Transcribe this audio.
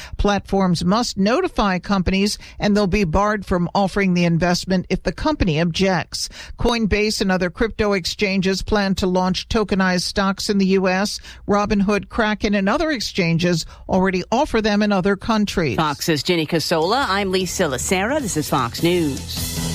Platforms must notify companies, and they'll be barred from offering the investment if the company objects. Coinbase and other crypto exchanges plan to launch tokenized stocks in the U.S. Robinhood, Kraken, and other exchanges already offer them in other countries. Fox's Jenny Casola. I'm Lisa Lacera. This is Fox News.